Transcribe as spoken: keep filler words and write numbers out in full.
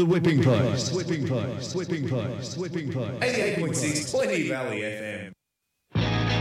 The Whipping Post. Whipping Post. Whipping Post. Whipping Post. eighty-eight point six Plenty Valley F M.